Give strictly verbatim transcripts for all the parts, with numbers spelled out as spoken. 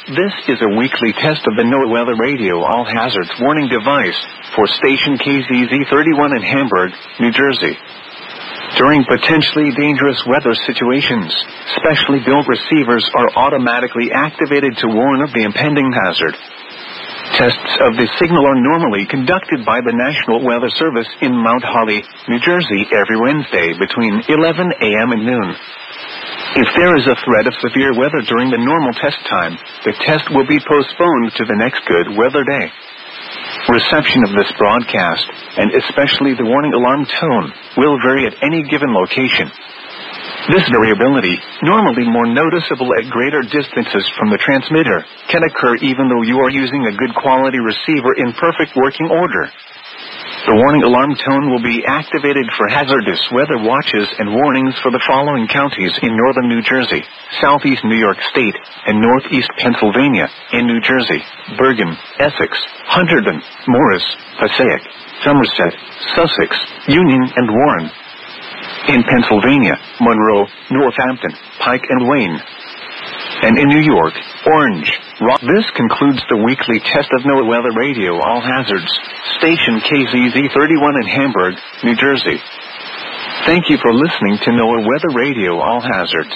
This is a weekly test of the NOAA Weather Radio All Hazards Warning device for station K Z Z thirty-one in Hamburg, New Jersey. During potentially dangerous weather situations, specially built receivers are automatically activated to warn of the impending hazard. Tests of the signal are normally conducted by the National Weather Service in Mount Holly, New Jersey every Wednesday between eleven a m and noon. If there is a threat of severe weather during the normal test time, the test will be postponed to the next good weather day. Reception of this broadcast, and especially the warning alarm tone, will vary at any given location. This variability, normally more noticeable at greater distances from the transmitter, can occur even though you are using a good quality receiver in perfect working order. The warning alarm tone will be activated for hazardous weather watches and warnings for the following counties in northern New Jersey, southeast New York State, and northeast Pennsylvania, in New Jersey, Bergen, Essex, Hunterdon, Morris, Passaic, Somerset, Sussex, Union, and Warren. In Pennsylvania, Monroe, Northampton, Pike, and Wayne. And in New York, Orange, Rock. This concludes the weekly test of NOAA Weather Radio All Hazards, station K Z Z thirty-one in Hamburg, New Jersey. Thank you for listening to NOAA Weather Radio All Hazards.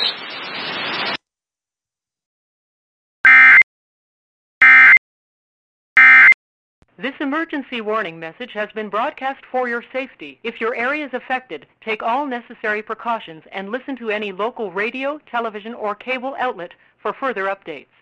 This emergency warning message has been broadcast for your safety. If your area is affected, take all necessary precautions and listen to any local radio, television, or cable outlet for further updates.